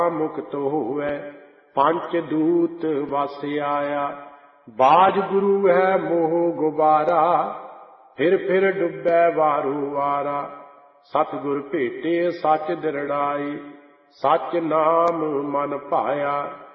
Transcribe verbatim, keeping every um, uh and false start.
मुक्त होवे, पंच दूत वस आया। बाज गुरु है मोह गुबारा, फिर फिर डुबे वारू वारा। सतगुर भेटे सच दृढ़ाई, सच नाम मन पाया।